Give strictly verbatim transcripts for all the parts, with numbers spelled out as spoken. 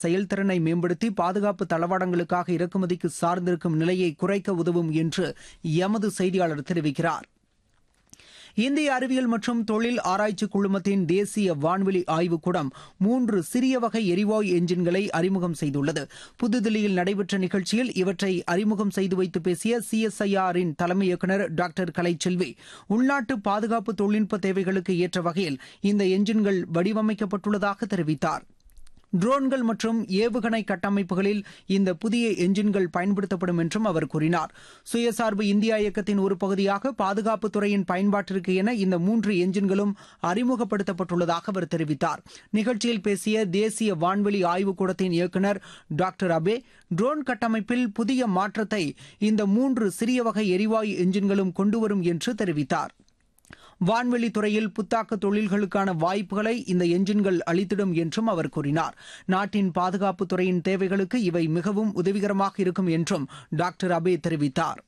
செயல்திறனை மேம்படுத்தி பாதுகாப்பு தளவாடங்களுக்காக இறக்குமதிக்கு சார்ந்திருக்கும் நிலையை குறைக்க உதவும் என்று எமது செய்தியாளர் தெரிவிக்கிறார். இந்திய அறிவியல் மற்றும் தொழில் ஆராய்ச்சி குழுமத்தின் தேசிய வான்வெளி ஆய்வுக்கூடம் மூன்று சிறிய வகை எரிவாயு எஞ்சின்களை அறிமுகம் செய்துள்ளது. புதுதில்லியில் நடைபெற்ற நிகழ்ச்சியில் இவற்றை அறிமுகம் செய்து வைத்து பேசிய சிஎஸ்ஐஆரின் தலைமை இயக்குநர் டாக்டர் கலைச்செல்வி, உள்நாட்டு பாதுகாப்பு தொழில்நுட்ப தேவைகளுக்கு ஏற்ற வகையில் இந்த எஞ்சின்கள் வடிவமைக்கப்பட்டுள்ளதாக தெரிவித்தார். ட்ரோன்கள் மற்றும் ஏவுகணை கட்டமைப்புகளில் இந்த புதிய எஞ்சின்கள் பயன்படுத்தப்படும் என்றும் அவர் கூறினார். சுயசார்பு இந்தியா இயக்கத்தின் ஒரு பகுதியாக பாதுகாப்பு துறையின் பயன்பாட்டிற்கு என இந்த மூன்று எஞ்சின்களும் அறிமுகப்படுத்தப்பட்டுள்ளதாக அவர் தெரிவித்தார். நிகழ்ச்சியில் பேசிய தேசிய வான்வெளி ஆய்வுக்கூடத்தின் இயக்குநர் டாக்டர் அபே, ட்ரோன் கட்டமைப்பில் புதிய மாற்றத்தை இந்த மூன்று சிறிய வகை எரிவாயு எஞ்சின்களும் கொண்டுவரும் என்று தெரிவித்தார். வான்வெளி துறையில் புத்தாக்க தொழில்களுக்கான வாய்ப்புகளை இந்த எஞ்சின்கள் அளித்திடும் என்றும் அவர் கூறினார். நாட்டின் பாதுகாப்பு துறையின் தேவைகளுக்கு இவை மிகவும் உதவிகரமாக இருக்கும் என்றும் டாக்டர் அபே தெரிவித்தார்.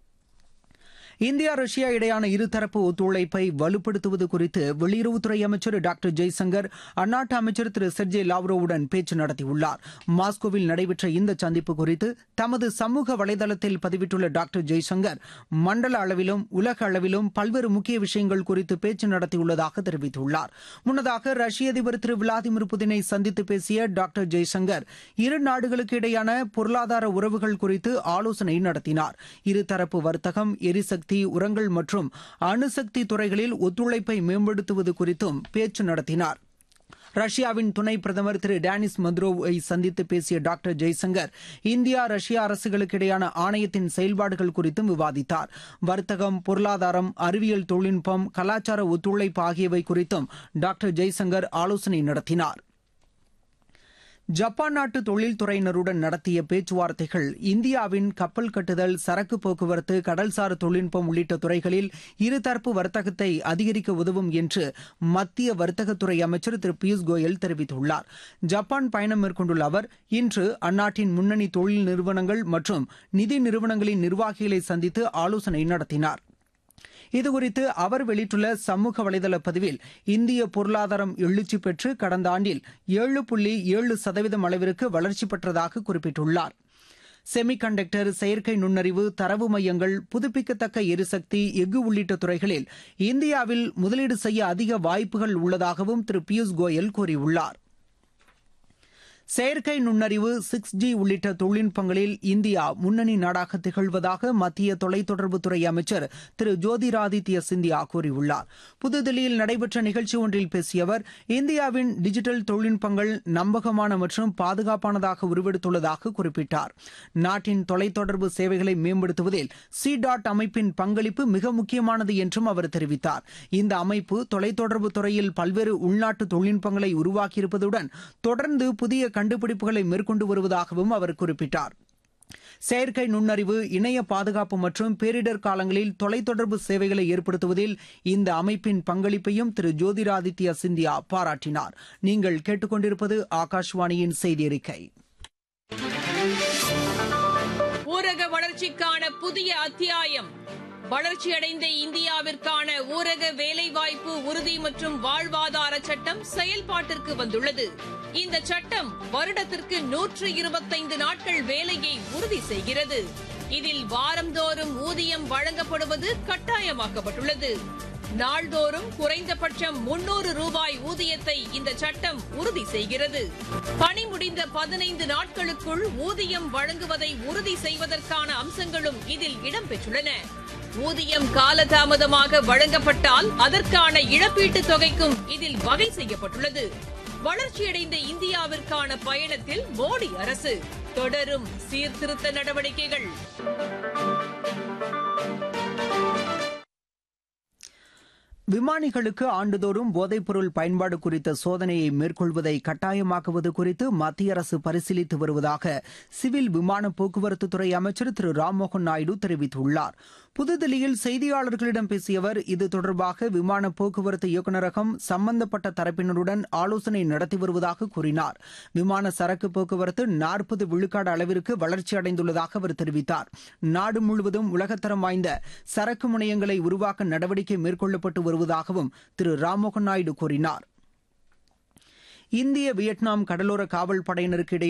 இந்தியா ரஷ்யா இடையான இருதரப்பு ஒத்துழைப்பை வலுப்படுத்துவது குறித்து வெளியுறவுத்துறை அமைச்சர் டாக்டர் ஜெய்சங்கர் அந்நாட்டு அமைச்சர் திரு செர்ஜே லாவ்ரோவுடன் பேச்சு நடத்தியுள்ளார். மாஸ்கோவில் நடைபெற்ற இந்த சந்திப்பு குறித்து தமது சமூக வலைதளத்தில் பதிவிட்டுள்ள டாக்டர் ஜெய்சங்கர், மண்டல அளவிலும் உலக அளவிலும் பல்வேறு முக்கிய விஷயங்கள் குறித்து பேச்சு நடத்தியுள்ளதாக தெரிவித்துள்ளார். முன்னதாக ரஷ்ய அதிபர் திரு விளாடிமிர் புதினை சந்தித்து பேசிய டாக்டர் ஜெய்சங்கர் இரு நாடுகளுக்கு இடையான பொருளாதார உறவுகள் குறித்து ஆலோசனை நடத்தினார். இருதரப்பு வர்த்தகம், எரிசக்தி, உரங்கள் மற்றும் அணுசக்தி துறைகளில் ஒத்துழைப்பை மேம்படுத்துவது குறித்தும் பேச்சு நடத்தினார். ரஷ்யாவின் துணை பிரதமர் திரு டேனிஸ் மதுரோவை சந்தித்து பேசிய டாக்டர் ஜெய்சங்கர் இந்தியா ரஷ்யா அரசுகளுக்கு இடையான ஆணையத்தின் செயல்பாடுகள் குறித்தும் விவாதித்தார். வர்த்தகம், பொருளாதாரம், அறிவியல் தொழில்நுட்பம், கலாச்சார ஒத்துழைப்பு ஆகியவை குறித்தும் டாக்டர் ஜெய்சங்கர் ஆலோசனை நடத்தினார். ஜப்பான் நாட்டு தொழில்துறையினருடன் நடத்திய பேச்சுவார்த்தைகள் இந்தியாவின் கப்பல் கட்டுதல், சரக்கு போக்குவரத்து, கடல்சார் தொழில்நுட்பம் உள்ளிட்ட துறைகளில் இருதரப்பு வர்த்தகத்தை அதிகரிக்க உதவும் என்று மத்திய வர்த்தகத்துறை அமைச்சர் திரு பியூஷ் கோயல் தெரிவித்துள்ளார். ஜப்பான் பயணம் மேற்கொண்டுள்ள அவர் இன்று அந்நாட்டின் முன்னணி தொழில் நிறுவனங்கள் மற்றும் நிதி நிறுவனங்களின் நிர்வாகிகளை சந்தித்து ஆலோசனை நடத்தினார். இதுகுறித்து அவர் வெளியிட்டுள்ள சமூக வலைதள பதிவில், இந்திய பொருளாதாரம் எழுச்சி பெற்று கடந்த ஆண்டில் ஏழு புள்ளி ஏழு சதவீதம் அளவிற்கு வளர்ச்சி பெற்றதாக குறிப்பிட்டுள்ளார். செமி கண்டக்டர், செயற்கை நுண்ணறிவு, தரவு மையங்கள், புதுப்பிக்கத்தக்க எரிசக்தி, எஃகு உள்ளிட்ட துறைகளில் இந்தியாவில் முதலீடு செய்ய அதிக வாய்ப்புகள் உள்ளதாகவும் திரு பியூஷ் கோயல் கூறியுள்ளார். செயற்கை நுண்ணறிவு, சிக்ஸ் ஜி உள்ளிட்ட தொழில்நுட்பங்களில் இந்தியா முன்னணி நாடாக திகழ்வதாக மத்திய தொலைத்தொடர்புத்துறை அமைச்சர் திரு ஜோதிராதித்ய சிந்தியா கூறியுள்ளார். புதுதில்லியில் நடைபெற்ற நிகழ்ச்சி ஒன்றில் பேசிய அவர், இந்தியாவின் டிஜிட்டல் தொழில்நுட்பங்கள் நம்பகமான மற்றும் பாதுகாப்பானதாக உருவெடுத்துள்ளதாக குறிப்பிட்டார். நாட்டின் தொலைத்தொடர்பு சேவைகளை மேம்படுத்துவதில் சி டாட் அமைப்பின் பங்களிப்பு மிக முக்கியமானது என்றும் அவர் தெரிவித்தார். இந்த அமைப்பு தொலைத்தொடர்பு துறையில் பல்வேறு உள்நாட்டு தொழில்நுட்பங்களை உருவாக்கியிருப்பதுடன் தொடர்ந்து புதிய கண்டுபிடிப்புகளை மேற்கொண்டு வருவதாகவும் அவர் குறிப்பிட்டார். செயற்கை நுண்ணறிவு, இணைய பாதுகாப்பு மற்றும் பேரிடர் காலங்களில் தொலைத்தொடர்பு சேவைகளை ஏற்படுத்துவதில் இந்த அமைப்பின் பங்களிப்பையும் திரு ஜோதிராதித்ய சிந்தியா பாராட்டினார். நீங்கள் கேட்டுக்கொண்டிருப்பது ஆகாஷ்வாணியின் செய்தி அறிக்கை. ஊரக வளர்ச்சிக்கான புதிய அத்தியாயம். வளர்ச்சியடைந்த இந்தியாவிற்கான ஊரக வேலைவாய்ப்பு உறுதி மற்றும் வாழ்வாதார சட்டம் செயல்பாட்டிற்கு வந்துள்ளது. இந்த சட்டம் வருடத்திற்கு நூற்று இருபத்தைந்து நாட்கள் வேலையை உறுதி செய்கிறது. இதில் வாரந்தோறும் ஊதியம் வழங்கப்படுவது கட்டாயமாக்கப்பட்டுள்ளது. நாள்தோறும் குறைந்தபட்சம் முன்னூறு ரூபாய் ஊதியத்தை இந்த சட்டம் உறுதி செய்கிறது. பணி முடிந்த பதினைந்து நாட்களுக்குள் ஊதியம் வழங்குவதை உறுதி செய்வதற்கான அம்சங்களும் இதில் இடம்பெற்றுள்ளன. ஊதியம் காலதாமதமாக வழங்கப்பட்டால் அதற்கான இழப்பீட்டுத் தொகைக்கும் இதில் வகை செய்யப்பட்டுள்ளது. வளர்ச்சியடைந்த இந்தியாவிற்கான பயணத்தில் மோடி அரசு தொடரும் சீர்திருத்த நடவடிக்கைகள். விமானிகளுக்கு ஆண்டுதோறும் போதைப்பொருள் பயன்பாடு குறித்த சோதனையை மேற்கொள்வதை கட்டாயமாக்குவது குறித்து மத்திய அரசு பரிசீலித்து வருவதாக சிவில் விமான போக்குவரத்துத்துறை அமைச்சர் திரு ராம்மோகன் நாயுடு தெரிவித்துள்ளார். புதுதில்லியில் செய்தியாளர்களிடம் பேசிய அவர், இது தொடர்பாக விமான போக்குவரத்து இயக்குநரகம் சம்பந்தப்பட்ட தரப்பினருடன் ஆலோசனை நடத்தி வருவதாக கூறினார். விமான சரக்கு போக்குவரத்து நாற்பது விழுக்காடு அளவிற்கு வளர்ச்சி அடைந்துள்ளதாக அவர் தெரிவித்தார். நாடு முழுவதும் உலகத்தரம் வாய்ந்த சரக்கு முனையங்களை உருவாக்க நடவடிக்கை மேற்கொள்ளப்பட்டு வருவதாகவும் திரு ராம்மோகன் நாயுடு கூறினார். இந்திய வியட்நாம் கடலோர காவல் படையினருக்கு இடையே